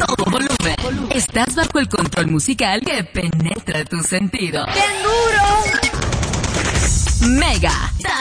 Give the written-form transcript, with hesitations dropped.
todo volumen. Estás bajo el control musical que penetra tu sentido. ¡Bien duro! Mega